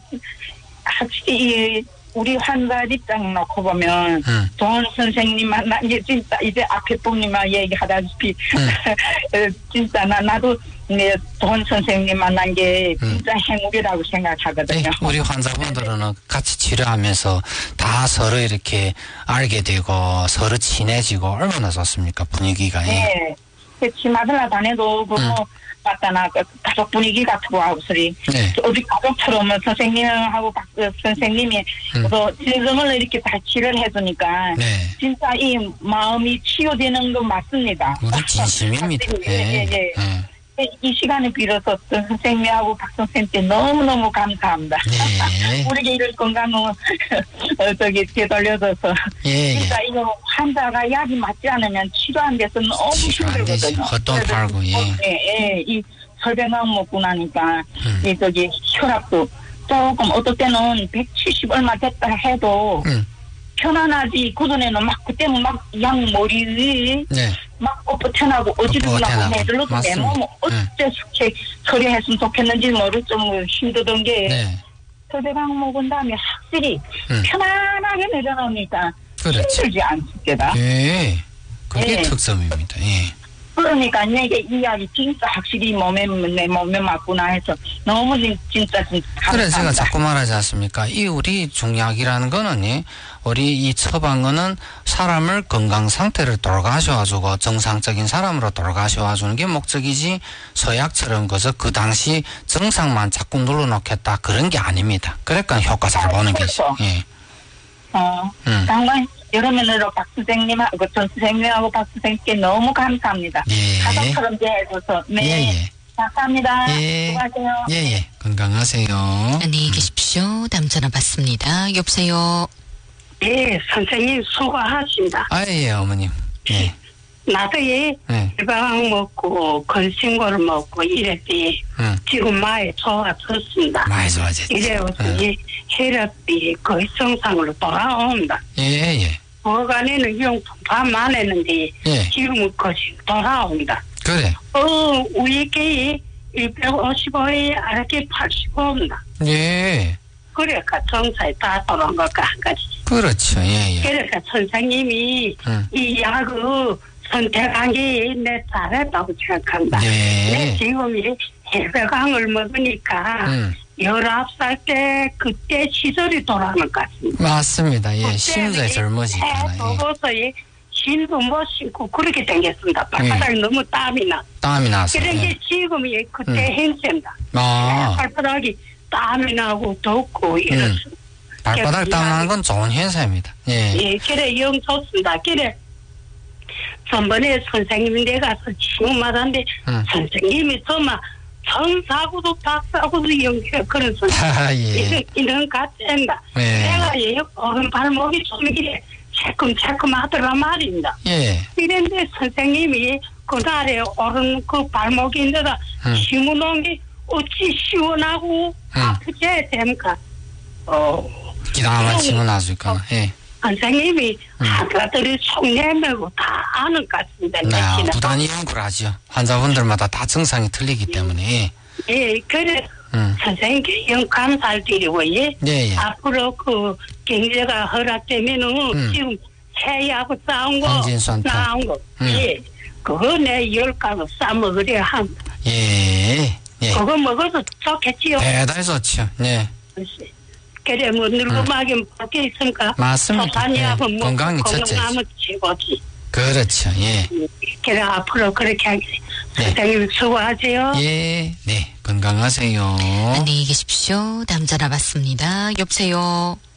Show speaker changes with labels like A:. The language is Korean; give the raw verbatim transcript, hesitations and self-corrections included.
A: 확실히 우리 환자 입장 놓고 보면
B: 음.
A: 돈 선생님 만나 이제 진짜 이제 앞에 부모님과 얘기하다시피
B: 음.
A: 진짜 나 나도 네, 돈 선생님 만난 게 진짜
B: 음.
A: 행복이라고 생각하거든요.
B: 네, 우리 환자분들은 같이 치료하면서 다 서로 이렇게 알게 되고 서로 친해지고 얼마나 좋습니까 분위기가.
A: 네, 치마들라 다녀도 그
B: 음.
A: 맞다나 가족 분위기 같은 거 하고 소리.
B: 네.
A: 우리 가족처럼 선생님하고 박 선생님이
B: 음.
A: 또 진정을 이렇게 다 치료를 해주니까
B: 네.
A: 진짜 이 마음이 치유되는 거 맞습니다.
B: 우리 진심입니다.
A: 예, 예, 예.
B: 네.
A: 이 시간을 빌어서 선생님하고 박 선생님께 너무너무 감사합니다.
B: 네.
A: 우리가 이런 건강을 저기 되돌려줘서
B: 예,
A: 진짜
B: 예.
A: 이거 환자가 약이 맞지 않으면 치료 안 돼서 너무
B: 치료 안 되지.
A: 힘들거든요.
B: 헛돈 팔고, 예.
A: 예, 예. 이 설백약 먹고 나니까
B: 음.
A: 이 저기 혈압도 조금 어떨 때는 백칠십 얼마 됐다 해도
B: 음.
A: 편안하지. 그전에는 막 그때는 막 약 머리
B: 네.
A: 막 엎어쳐나고 어지르고
B: 엎어쳐나고.
A: 애들로도 내
B: 맞습니다.
A: 몸 어째 숙제 처리했으면 좋겠는지 모를 정도로 힘들던 게
B: 네.
A: 설백약 먹은 다음에 확실히
B: 음.
A: 편안하게 내려놓으니까
B: 그렇죠.
A: 힘들지 않습니다.
B: 예. 그게
A: 예.
B: 특성입니다. 예.
A: 그러니까 내게 이 약이 진짜 확실히 몸에 내 몸에 맞구나 해서 너무 진- 진짜 진짜
B: 그래
A: 감사합니다.
B: 제가 자꾸 말하지 않습니까? 이 우리 중약이라는 거는 예, 우리 이 처방은 사람을 건강 상태를 돌아가셔가지고 정상적인 사람으로 돌아가셔가주는 게 목적이지 서약처럼 그저 그 당시 정상만 자꾸 눌러놓겠다 그런 게 아닙니다. 그러니까 효과 잘 보는 게지.
A: 그렇죠.
B: 예.
A: 어,
B: 음.
A: 정말 여러 면으로 박 선생님하고 전 선생님하고 박 선생님께 너무 감사합니다.
B: 예.
A: 가족처럼 대해줘서 네
B: 예, 예.
A: 감사합니다.
B: 예.
A: 수고하세요.
B: 예, 예. 건강하세요.
C: 안녕히 계십시오. 다음 전화 받습니다. 여보세요.
D: 예, 선생님 수고하십니다.
B: 아, 예, 어머님. 예.
D: 나도 예,
B: 예.
D: 일방 먹고 건신고를 먹고 이랬더니
B: 응.
D: 지금 많이 좋아졌습니다.
B: 많이 좋아졌지.
D: 이래서
B: 응.
D: 이 혈압이 거의 정상으로 돌아온다.
B: 예, 예.
D: 어간에는 용품 반만 했는데
B: 예.
D: 지금은 거의 돌아온다.
B: 그래.
D: 어, 위에 백오십오에 아래게 팔십오입니다.
B: 예.
D: 그러니까 정상에 다 돌아온 것과 한 가지.
B: 그렇죠. 예, 예.
D: 그러니까 선생님이
B: 응.
D: 이 약을 선택한 게 내 잘했다고 생각한다.
B: 네.
D: 내 지금 이 해배강을 먹으니까
B: 응.
D: 열아홉 살 때 그때 시절이 돌아오는 것 같습니다.
B: 맞습니다. 예. 심장이 젊어지잖아요. 예.
D: 먹어서 신도 못 신고 그렇게 생겼습니다. 발바닥이 너무 땀이 나.
B: 땀이 나서.
D: 그런 게
B: 예.
D: 지금 이 그때
B: 응.
D: 행세입니다.
B: 아.
D: 발바닥이 땀이 나고 덥고 이렇습니다.
B: 발바닥 땀 나는 건 좋은 현상입니다. 예.
D: 예, 그래, 영 좋습니다. 그래, 전번에 선생님이 내가서 지금 말하는데,
B: 응.
D: 선생님이 정말 전사고도 박사고도 연결 그런 선생님.
B: 아, 예.
D: 이런, 이런 같은다.
B: 예.
D: 내가 예, 오른 발목이 좀 이래 새콤새콤 하더라 말입니다.
B: 예.
D: 이런데 선생님이 그날에 오른 그 발목이 있는데,
B: 응.
D: 심어놓은 게 어찌 시원하고
B: 응.
D: 아프지 됩니까? 어.
B: 기다만 치고 나니까. 예.
D: 선생님이
B: 음.
D: 환자들이 속내밀고 다 아는 것 같습니다.
B: 네, 부단히 연구를 하죠. 환자분들마다 다 증상이 틀리기 때문에.
D: 예, 그래
B: 음.
D: 선생님께 영 감사를 드리고 예.
B: 예, 예.
D: 앞으로 그 경제가 허락되면은
B: 음.
D: 지금 새하고 싸운 거
B: 황진수한테.
D: 나온 거
B: 음.
D: 예. 그거 내 열 가구 싸 먹으려 함.
B: 예. 예.
D: 그거 먹어서 좋겠지요.
B: 대단히 좋죠. 예.
D: 그래 뭐 늙음하게
B: 음.
D: 볼 게 있습니까?
B: 맞습니다. 예.
D: 하면 뭐
B: 건강이 첫째지.
D: 건강하면 최고지.
B: 그렇죠. 예.
D: 그래 앞으로 그렇게 하겠습니다.
B: 네.
D: 선생님 수고하세요.
B: 예. 네. 건강하세요.
C: 안녕히 계십시오. 다음 전화 받습니다. 여보세요.